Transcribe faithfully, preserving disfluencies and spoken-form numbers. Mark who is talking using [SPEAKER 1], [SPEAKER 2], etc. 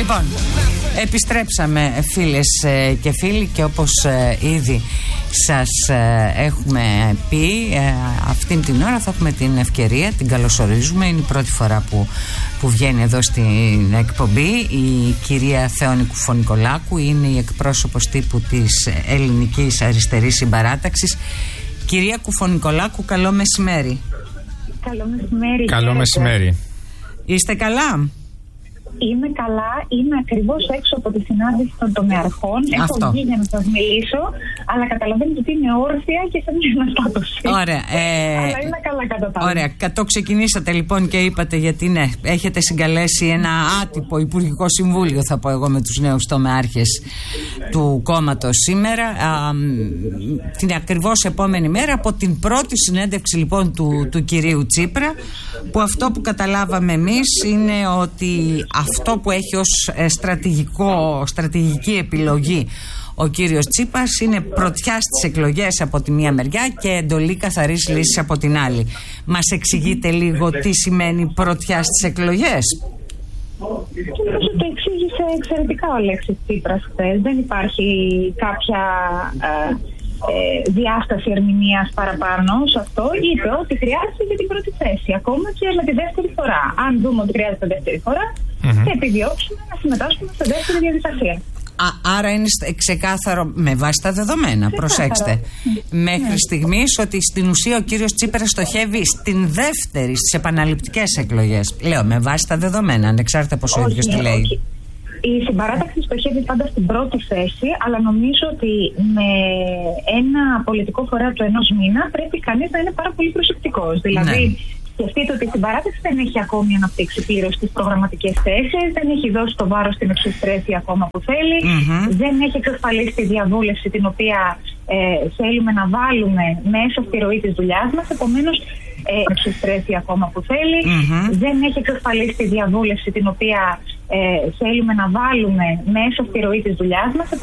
[SPEAKER 1] Λοιπόν, επιστρέψαμε φίλες και φίλοι και όπως ήδη σας έχουμε πει, αυτήν την ώρα θα έχουμε την ευκαιρία, την καλωσορίζουμε, είναι η πρώτη φορά που, που βγαίνει εδώ στην εκπομπή η κυρία Θεόνη Κουφονικολάκου, είναι η εκπρόσωπος τύπου της Ελληνικής Αριστερής Συμπαράταξης. Κυρία Κουφονικολάκου, καλό μεσημέρι.
[SPEAKER 2] Καλό μεσημέρι.
[SPEAKER 3] Καλό μεσημέρι.
[SPEAKER 1] Είστε καλά?
[SPEAKER 2] Είμαι καλά, είμαι ακριβώς έξω από τη συνάντηση των τομεαρχών. Έχω βγει για να σας μιλήσω, αλλά καταλαβαίνετε ότι είναι όρθια και σε μια αναστάτωση.
[SPEAKER 1] Ωραία. Ε,
[SPEAKER 2] αλλά είμαι καλά κατά τα άλλα.
[SPEAKER 1] Ωραία. Κατώ ξεκινήσατε λοιπόν και είπατε, γιατί ναι, έχετε συγκαλέσει ένα άτυπο Υπουργικό Συμβούλιο, θα πω εγώ, με τους νέους τομεάρχες του κόμματος σήμερα. Α, την ακριβώς επόμενη μέρα από την πρώτη συνέντευξη λοιπόν του, του κυρίου Τσίπρα, που αυτό που καταλάβαμε εμείς είναι ότι αυτό που έχει ως στρατηγικό, στρατηγική επιλογή ο κύριος Τσίπρας είναι πρωτιά στις εκλογές από τη μία μεριά και εντολή καθαρής λύσης από την άλλη. Μας εξηγείτε λίγο τι σημαίνει πρωτιά στις εκλογές?
[SPEAKER 2] Νομίζω το εξήγησε εξαιρετικά ο Αλέξης Τσίπρας χθες. Δεν υπάρχει κάποια ε, ε, διάσταση ερμηνείας παραπάνω σε αυτό. Είπε ότι χρειάζεται για την πρώτη θέση, ακόμα και με τη δεύτερη φορά. Αν δούμε ότι χρειάζεται δεύτερη φορά, mm-hmm. θα επιδιώξουμε να συμμετάσχουμε στη δεύτερη διαδικασία.
[SPEAKER 1] Α, άρα είναι ξεκάθαρο με βάση τα δεδομένα, ξεκάθαρο. Προσέξτε, μέχρι ναι. στιγμής ότι στην ουσία ο κύριος Τσίπρας στοχεύει στην δεύτερη, στις επαναληπτικές εκλογές. Λέω με βάση τα δεδομένα, ανεξάρτητα πως ο ίδιος τι λέει.
[SPEAKER 2] Όχι. Η συμπαράταξη στοχεύει πάντα στην πρώτη θέση, αλλά νομίζω ότι με ένα πολιτικό φορέα του ενός μήνα πρέπει κανείς να είναι πάρα πολύ προσεκτικός. Δηλαδή, ναι. σκεφτείτε ότι η συμπαράταξη δεν έχει ακόμη αναπτύξει πλήρως τις προγραμματικές θέσεις, δεν έχει δώσει το βάρος στην εξωστρέφεια ακόμα που θέλει, mm-hmm. δεν έχει εξασφαλίσει τη διαβούλευση την οποία ε, θέλουμε να βάλουμε μέσω στη ροή της δουλειάς μας. Επομένως, ε, εξωστρέφεια ακόμα που θέλει, mm-hmm. δεν έχει εξασφαλίσει τη διαβούλευση την οποία ε, θέλουμε να βάλουμε μέσω στη ροή της δουλειάς μας.